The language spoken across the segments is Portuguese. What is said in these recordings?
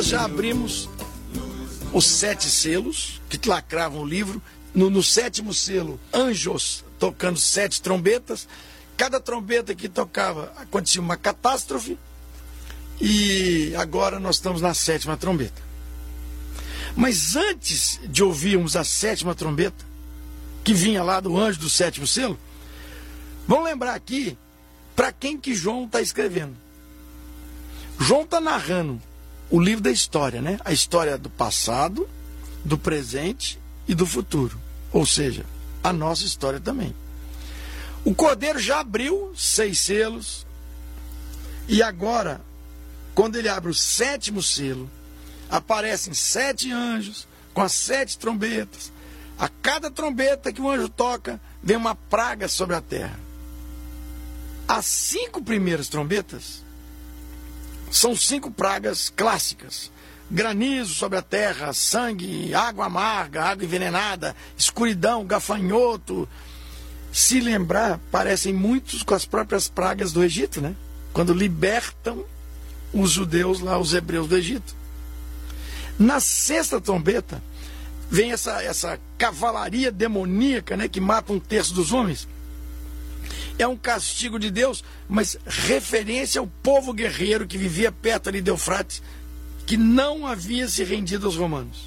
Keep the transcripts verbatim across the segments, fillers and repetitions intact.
nós já abrimos os sete selos que lacravam o livro. No, no sétimo selo, anjos tocando sete trombetas. Cada trombeta que tocava acontecia uma catástrofe. E agora nós estamos na sétima trombeta. Mas antes de ouvirmos a sétima trombeta, que vinha lá do anjo do sétimo selo, vamos lembrar aqui para quem que João está escrevendo. João está narrando o livro da história, né? A história do passado, do presente e do futuro. Ou seja, a nossa história também. O Cordeiro já abriu seis selos. E agora, quando ele abre o sétimo selo, aparecem sete anjos com as sete trombetas. A cada trombeta que o anjo toca, vem uma praga sobre a terra. As cinco primeiras trombetas são cinco pragas clássicas. Granizo sobre a terra, sangue, água amarga, água envenenada, escuridão, gafanhoto. Se lembrar, parecem muitos com as próprias pragas do Egito, né? Quando libertam os judeus lá, os hebreus do Egito. Na sexta trombeta, vem essa, essa cavalaria demoníaca, né, que mata um terço dos homens. É um castigo de Deus, mas referência ao povo guerreiro que vivia perto ali de Eufrates, que não havia se rendido aos romanos.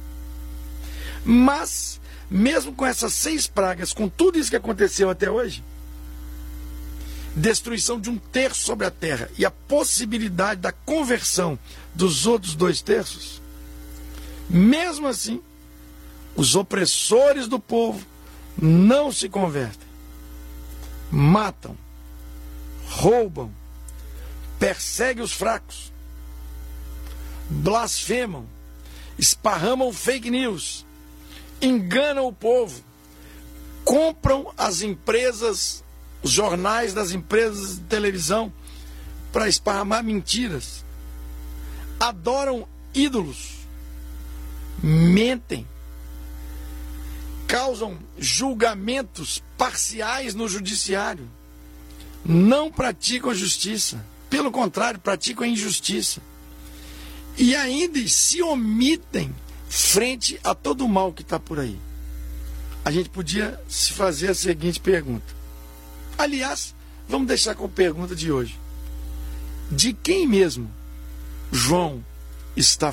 Mas, mesmo com essas seis pragas, com tudo isso que aconteceu até hoje, destruição de um terço sobre a terra e a possibilidade da conversão dos outros dois terços, mesmo assim, os opressores do povo não se convertem. Matam, roubam, perseguem os fracos, blasfemam, esparramam fake news, enganam o povo, compram as empresas, os jornais das empresas de televisão para esparramar mentiras, adoram ídolos, mentem, causam julgamentos parciais no judiciário, não praticam a justiça, pelo contrário, praticam a injustiça. E ainda se omitem frente a todo o mal que está por aí. A gente podia se fazer a seguinte pergunta. Aliás, vamos deixar com a pergunta de hoje. De quem mesmo João está